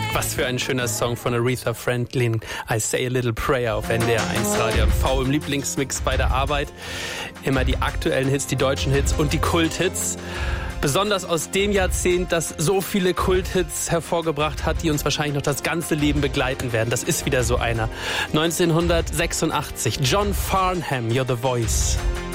Was für ein schöner Song von Aretha Franklin. I Say a Little Prayer auf NDR 1 Radio und V im Lieblingsmix bei der Arbeit. Immer die aktuellen Hits, die deutschen Hits und die Kulthits. Besonders aus dem Jahrzehnt, das so viele Kulthits hervorgebracht hat, die uns wahrscheinlich noch das ganze Leben begleiten werden. Das ist wieder so einer. 1986, John Farnham, You're the Voice.